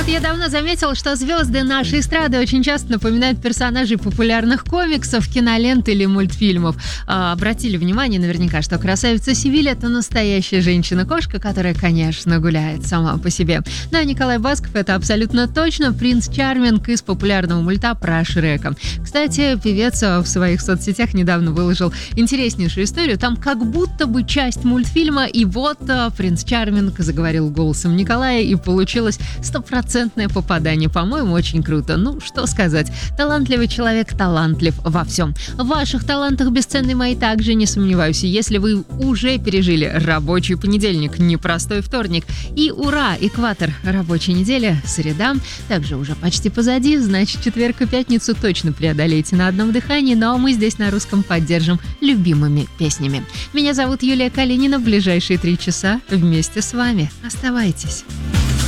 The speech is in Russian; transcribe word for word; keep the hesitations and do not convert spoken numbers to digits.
Я давно заметила, что звезды нашей эстрады очень часто напоминают персонажей популярных комиксов, кинолент или мультфильмов. А, обратили внимание наверняка, что красавица Севиль – это настоящая женщина-кошка, которая, конечно, гуляет сама по себе. Да, Николай Басков – это абсолютно точно принц Чарминг из популярного мульта про Шрека. Кстати, певец в своих соцсетях недавно выложил интереснейшую историю. Там как будто бы часть мультфильма, и вот принц Чарминг заговорил голосом Николая, и получилось стопроцентное попадание. По-моему, очень круто. Ну, что сказать. Талантливый человек талантлив во всем. В ваших талантах, бесценные мои, также не сомневаюсь. Если вы уже пережили рабочий понедельник, непростой вторник, и ура, экватор рабочей недели, среда, также уже почти позади, значит, четверг и пятницу точно преодолеете на одном дыхании, ну а мы здесь на русском поддержим любимыми песнями. Меня зовут Юлия Калинина. В ближайшие три часа вместе с вами. Оставайтесь.